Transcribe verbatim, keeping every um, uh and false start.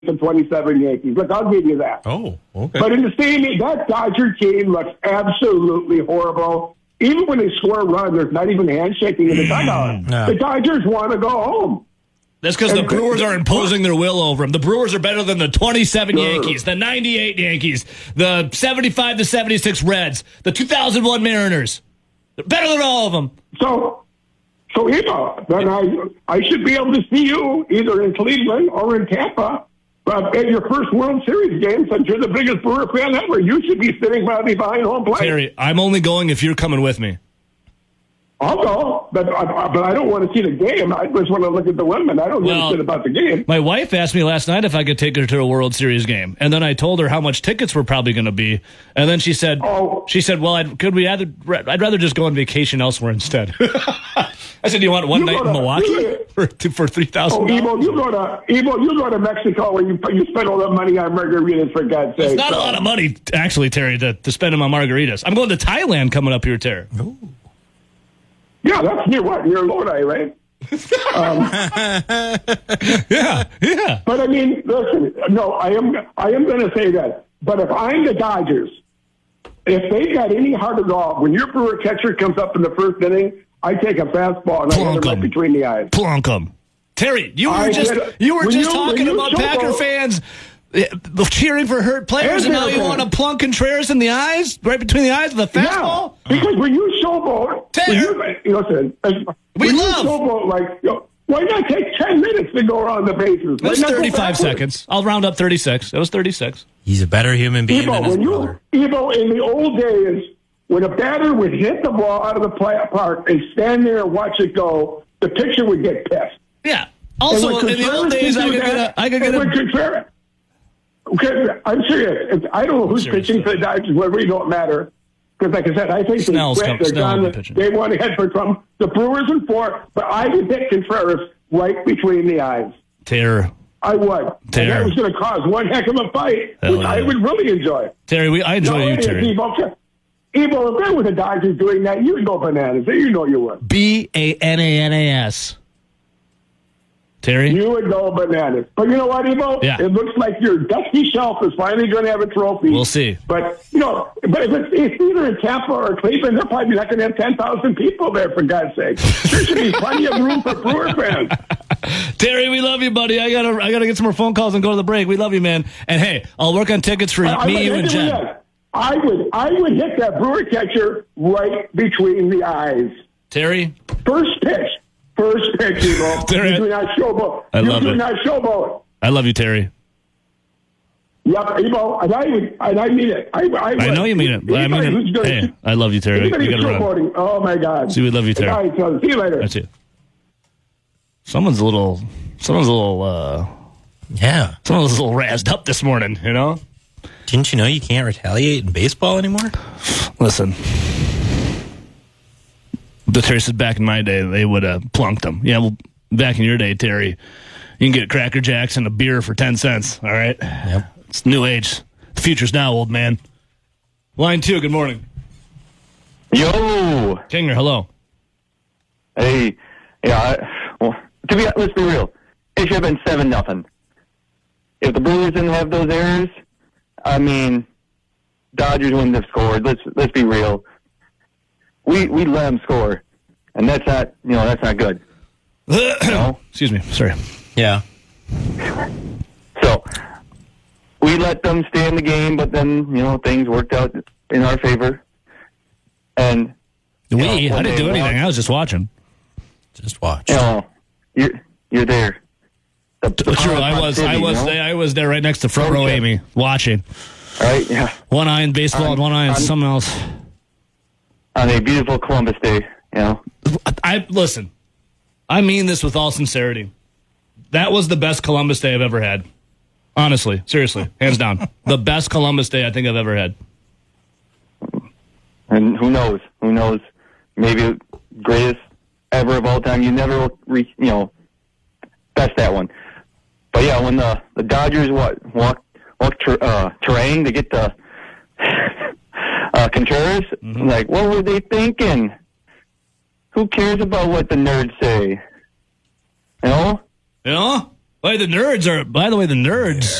the twenty-seven Yankees. Look, I'll give you that. Oh, okay. But in the stadium, that Dodger team looks absolutely horrible. Even when they score a run, there's not even handshaking in the dugout. No. The Dodgers want to go home. That's because the Brewers are imposing their will over them. The Brewers are better than the twenty-seven Sure. Yankees, the ninety-eight Yankees, the seventy-five to seventy-six Reds, the two thousand one Mariners. They're better than all of them. So, so Eva, then I I should be able to see you either in Cleveland or in Tampa. But at your first World Series game, since you're the biggest Brewer fan ever, you should be sitting probably behind home plate. Terry, I'm only going if you're coming with me. I'll go, but I, but I don't want to see the game. I just want to look at the women. I don't give Well, a shit about the game. My wife asked me last night if I could take her to a World Series game, and then I told her how much tickets were probably going to be, and then she said, Oh. "She said, well, I'd, could we rather? I'd rather just go on vacation elsewhere instead." I said, "Do you want one You night go in to- Milwaukee you- for for three thousand Oh, dollars?" Evo, you go to Evo, you go to Mexico and you you spend all that money on margaritas for God's sake. It's not so. a lot of money, actually, Terry, to, to spend them on margaritas. I'm going to Thailand coming up here, Terry. Ooh. Yeah, that's near what? Near Lodi, right? um, Yeah, yeah. but I mean, listen, no, I am I am going to say that. But if I'm the Dodgers, if they got any heart at all, when your Brewer catcher comes up in the first inning, I take a fastball and I hit him Plunk right 'em. between the eyes. Plunk 'em. Terry, you were I just did- you were when just you- talking when you about showboat- Packer fans uh, cheering for hurt players, and now you Packer want to fans. plunk Contreras in the eyes, right between the eyes with a fastball. Yeah, because when you showboat, when Taylor. you, listen, We when love- you showboat, like, you know, why not take ten minutes to go around the bases? It Why was not go thirty-five backwards? seconds. I'll round up thirty-six. It was thirty-six. He's a better human being Evo, than his when brother. you, Evo, in the old days, when a batter would hit the ball out of the play park and stand there and watch it go, the pitcher would get pissed. Yeah. Also, And when in the old Contreras days, I do could get that- a. I could and get when a. Contreras- Okay, I'm serious. It's, I don't know who's Serious. pitching for the Dodgers. Well, it really don't matter. Because, like I said, I think Snell's they come- quit. They're Snell will done. be pitching. They want to head for Trump. The Brewers in four, but I would hit Contreras right between the eyes. Terry, I would. And Terry. that was going to cause one heck of a fight, Hell which I yeah. would really enjoy. Terry, we, I enjoy No, you, it is, Terry. Evo, Evo, if there was the Dodgers doing that, you'd go bananas. You know you would. B A N A N A S. Terry? You would go bananas. But you know what, Evo? Yeah. It looks like your dusty shelf is finally going to have a trophy. We'll see. But, you know, but if it's, it's either in Tampa or Cleveland, they're probably not going to have ten thousand people there, for God's sake. There should be plenty of room for Brewer fans. Terry, we love you, buddy. I gotta, I gotta get some more phone calls and go to the break. We love you, man. And hey, I'll work on tickets for I- me, I- you, and I- Jen. I would, I would hit that Brewer catcher right between the eyes. Terry, First pitch. First pitch, Evo. Terry, You do not showboat. I you love do it. not showboat. I love you, Terry. Yep, Evo, and I would, and I mean it. I, I, I would. know you mean it. But I Anybody mean who's it. gonna- Hey, I love you, Terry. anybody We who's gotta run. showboating, oh my God. See, we love you, Terry. All right, so see you later. That's it. Someone's a little, someone's a little, uh, Yeah. someone's a little razzed up this morning, you know? Didn't you know you can't retaliate in baseball anymore? Listen. The Terry said back in my day, they would have plunked them. Yeah, well, back in your day, Terry, you can get Cracker Jacks and a beer for ten cents, all right? Yep. It's new age. The future's now, old man. Line two, good morning. Yo, Kinger, hello. hey, yeah. I, well, to be let's be real, it should have been seven nothing. If the Brewers didn't have those errors, I mean, Dodgers wouldn't have scored. Let's let's be real. We we let them score, and that's not you know that's not good. You know? Excuse me, sorry. Yeah. So we let them stay in the game, but then you know things worked out in our favor. And We? Yeah, I when didn't they do anything. lost- I was just watching. Just watch. you know you're you're there. The, the True, power of I was, I proximity, was, you know? there, I was there right next to front row Okay. Amy, watching. Right? Yeah. One eye in baseball I'm- and one eye in I'm- something else. On a beautiful Columbus Day, you know. I listen. I mean this with all sincerity. That was the best Columbus Day I've ever had. Honestly, seriously, hands down, the best Columbus Day I think I've ever had. And who knows? Who knows? Maybe greatest ever of all time. You never will reach, you know, best that one. But yeah, when the the Dodgers what walk walk ter, uh, terrain to get the uh, Contreras, Mm-hmm. like what were they thinking? Who cares about what the nerds say? You know? You know? By the nerds are. By the way, the nerds